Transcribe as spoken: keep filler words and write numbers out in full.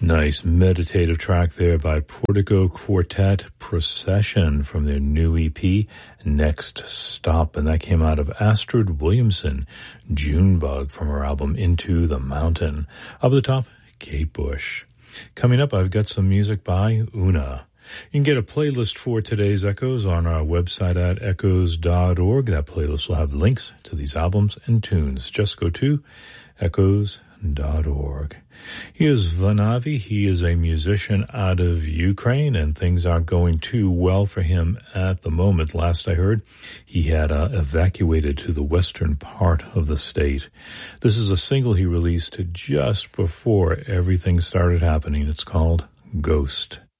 Nice meditative track there by Portico Quartet, Procession, from their new E P, Next Stop. And that came out of Astrid Williamson, Junebug, from her album Into the Mountain. Up at the top, Kate Bush. Coming up, I've got some music by Una. You can get a playlist for today's Echoes on our website at echoes dot org. That playlist will have links to these albums and tunes. Just go to echoes dot org. Here's Vanavi. He is a musician out of Ukraine, and things aren't going too well for him at the moment. Last I heard, he had uh, evacuated to the western part of the state. This is a single he released just before everything started happening. It's called Ghost.